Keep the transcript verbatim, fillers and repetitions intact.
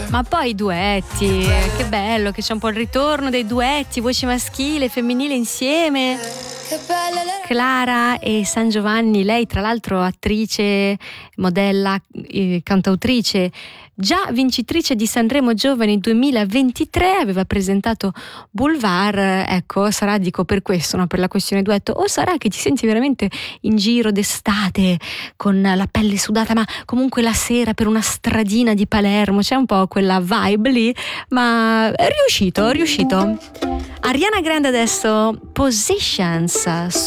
Ma poi i duetti, che bello che c'è un po' il ritorno dei duetti, voce maschile e femminile insieme. Clara e San Giovanni, lei tra l'altro attrice, modella, eh, cantautrice, già vincitrice di Sanremo Giovani duemilaventitré, aveva presentato Boulevard. Ecco, sarà, dico per questo, no? Per la questione duetto, o sarà che ti senti veramente in giro d'estate con la pelle sudata, ma comunque la sera per una stradina di Palermo, c'è un po' quella vibe lì, ma è riuscito, è riuscito. Ariana Grande adesso, Positions